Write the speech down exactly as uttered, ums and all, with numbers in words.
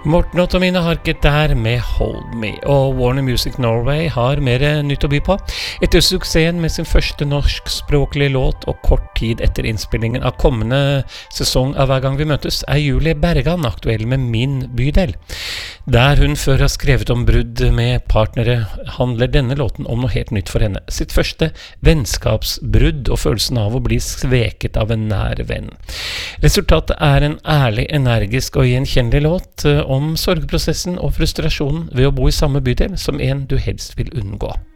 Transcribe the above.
Morten og Tomine Harket der med Hold Me, og Warner Music Norway har mer nytt å by på. Etter suksessen med sin første norskspråklige låt og kort tid etter innspillingen av kommende sesong av Hver gang vi møtes, er Julie Bergan aktuell med Min bydel. Der hun før har skrevet om brudd med partnere, handler denne låten om noe helt nytt for henne. Sitt første vennskapsbrudd og følelsen av å bli sveket av en nær venn. Resultatet er en ærlig, energisk og gjenkjennelig låt om sorgprosessen og frustrasjonen ved å bo i samme bydel som en du helst vil unngå.